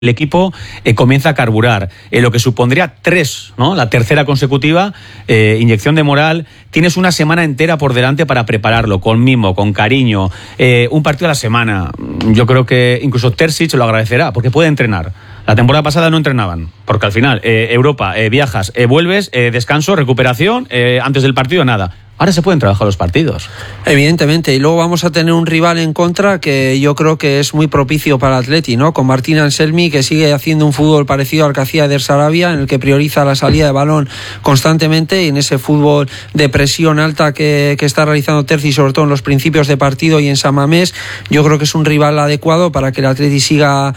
el equipo comienza a carburar, lo que supondría 3, ¿no? La tercera consecutiva, inyección de moral. Tienes una semana entera por delante para prepararlo, con mimo, con cariño, un partido a la semana. Yo creo que incluso Terzic lo agradecerá, porque puede entrenar. La temporada pasada no entrenaban, porque al final, Europa, viajas, vuelves, descanso, recuperación, antes del partido nada. Ahora se pueden trabajar los partidos. Evidentemente, y luego vamos a tener un rival en contra que yo creo que es muy propicio para el Atleti, ¿no? Con Martín Anselmi, que sigue haciendo un fútbol parecido al que hacía Eder Sarabia, en el que prioriza la salida de balón constantemente, y en ese fútbol de presión alta que está realizando Terzi, sobre todo en los principios de partido y en San Mamés. Yo creo que es un rival adecuado para que el Atleti siga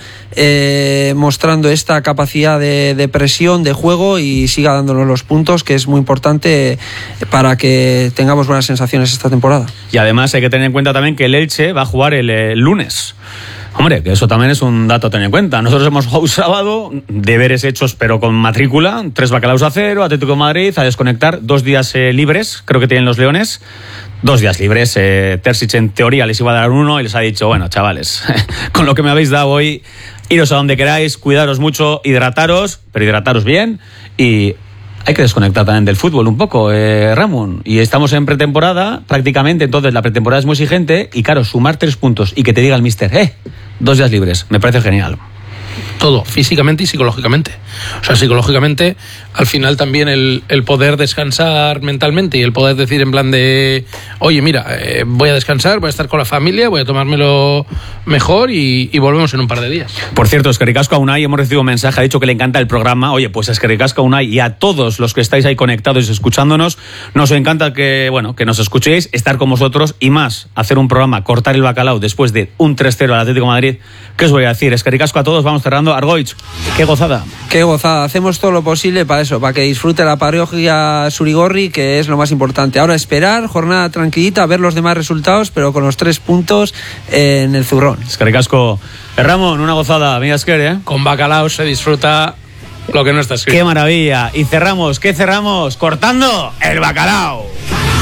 mostrando esta capacidad de presión, de juego, y siga dándonos los puntos, que es muy importante para que tengamos buenas sensaciones esta temporada. Y además hay que tener en cuenta también que el Elche va a jugar el lunes. Hombre, que eso también es un dato a tener en cuenta. Nosotros hemos jugado sábado, deberes hechos pero con matrícula, 3 Bacalaos a 0, Atlético de Madrid a desconectar, 2 días libres, creo que tienen los Leones. 2 días libres. Terzic en teoría les iba a dar 1 y les ha dicho, bueno, chavales, con lo que me habéis dado hoy, iros a donde queráis, cuidaros mucho, hidrataros, pero hidrataros bien, y hay que desconectar también del fútbol un poco, Ramón. Y estamos en pretemporada, prácticamente, entonces la pretemporada es muy exigente, y claro, sumar 3 puntos y que te diga el míster, 2 días libres, me parece genial. Todo, físicamente y psicológicamente. O sea, psicológicamente, al final también el poder descansar mentalmente y el poder decir en plan de, oye, mira, voy a descansar, voy a estar con la familia, voy a tomármelo mejor y volvemos en un par de días. Por cierto, Eskerrik asko a Unai, hemos recibido un mensaje, ha dicho que le encanta el programa. Oye, pues Eskerrik asko a Unai y a todos los que estáis ahí conectados y escuchándonos, nos encanta que nos escuchéis, estar con vosotros y más, hacer un programa, cortar el bacalao después de un 3-0 al Atlético de Madrid. ¿Qué os voy a decir? Eskerrik asko a todos, vamos cerrando. Argoich, qué gozada. Qué gozada, hacemos todo lo posible para eso, para que disfrute la parroquia Surigorri, que es lo más importante. Ahora esperar, jornada tranquilita, ver los demás resultados, pero con los 3 puntos en el zurrón. Eskerrik asko. Ramón, una gozada, mira Esker, Con bacalao se disfruta lo que no está escrito. Qué maravilla. Y cerramos, ¿qué cerramos? Cortando el bacalao.